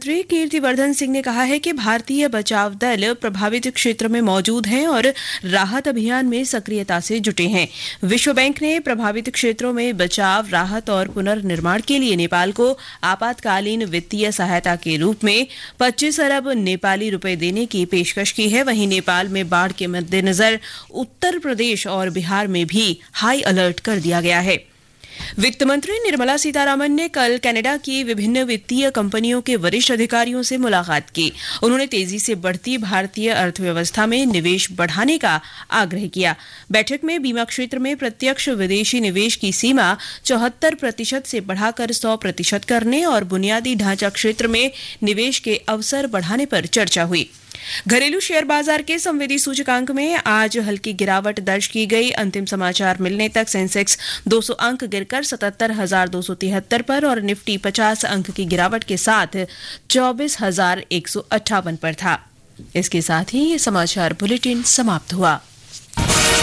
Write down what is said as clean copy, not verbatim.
मंत्री कीर्तिवर्धन सिंह ने कहा है कि भारतीय बचाव दल प्रभावित क्षेत्र में मौजूद हैं और राहत अभियान में सक्रियता से जुटे हैं। विश्व बैंक ने प्रभावित क्षेत्रों में बचाव, राहत और पुनर्निर्माण के लिए नेपाल को आपातकालीन वित्तीय सहायता के रूप में 25 अरब नेपाली रुपए देने की पेशकश की है। वहीं नेपाल में बाढ़ के मद्देनजर उत्तर प्रदेश और बिहार में भी हाई अलर्ट कर दिया गया है। वित्त मंत्री निर्मला सीतारामन ने कल कनाडा की विभिन्न वित्तीय कंपनियों के वरिष्ठ अधिकारियों से मुलाकात की। उन्होंने तेजी से बढ़ती भारतीय अर्थव्यवस्था में निवेश बढ़ाने का आग्रह किया। बैठक में बीमा क्षेत्र में प्रत्यक्ष विदेशी निवेश की सीमा 74% से बढ़ाकर 100% करने और बुनियादी ढांचा क्षेत्र में निवेश के अवसर बढ़ाने पर चर्चा हुई। घरेलू शेयर बाजार के संवेदी सूचकांक में आज हल्की गिरावट दर्ज की गई। अंतिम समाचार मिलने तक सेंसेक्स 200 अंक गिरकर 77,273 पर और निफ्टी 50 अंक की गिरावट के साथ 24,158 पर था। इसके साथ ही ये समाचार बुलेटिन समाप्त हुआ।